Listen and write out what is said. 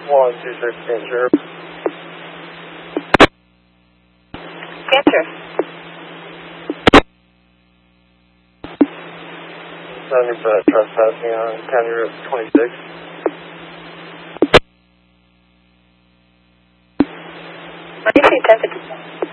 126 Cancer. Cancer. Under trespassing on County Route 26. What do you see, 1057?